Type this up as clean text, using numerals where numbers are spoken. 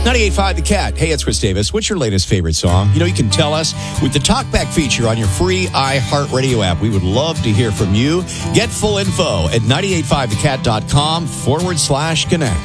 98.5 The Cat. Hey, it's Chris Davis. What's your latest favorite song? You can tell us with the Talkback feature on your free iHeartRadio app. We would love to hear from you. Get full info at 985thecat.com/connect.